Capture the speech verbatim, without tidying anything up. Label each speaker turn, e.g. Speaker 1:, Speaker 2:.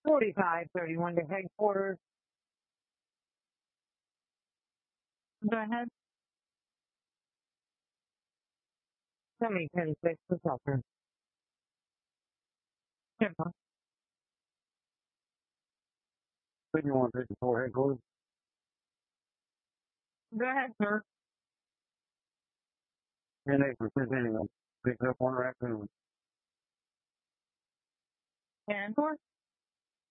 Speaker 1: forty-five thirty-one to headquarters. Go ahead. Tell me ten six to Tucker.
Speaker 2: fifty-one fifty-four headquarters.
Speaker 1: Go ahead, sir.
Speaker 2: ten eight for Centennial. Picked up one raccoon.
Speaker 1: And four.